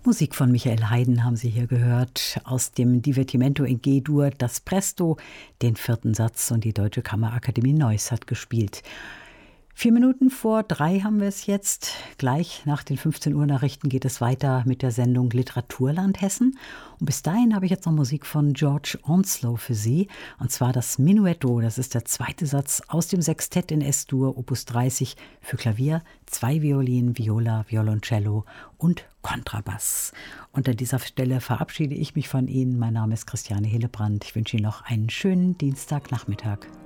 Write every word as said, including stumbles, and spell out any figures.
Musik von Michael Haydn haben Sie hier gehört, aus dem Divertimento in G-Dur, das Presto, den vierten Satz, und die Deutsche Kammerakademie Neuss hat gespielt. Vier Minuten vor drei haben wir es jetzt. Gleich nach den fünfzehn Uhr Nachrichten geht es weiter mit der Sendung Literaturland Hessen. Und bis dahin habe ich jetzt noch Musik von George Onslow für Sie. Und zwar das Menuetto. Das ist der zweite Satz aus dem Sextett in S-Dur, Opus dreißig, für Klavier, zwei Violinen, Viola, Violoncello und Kontrabass. Und an dieser Stelle verabschiede ich mich von Ihnen. Mein Name ist Christiane Hillebrand. Ich wünsche Ihnen noch einen schönen Dienstagnachmittag.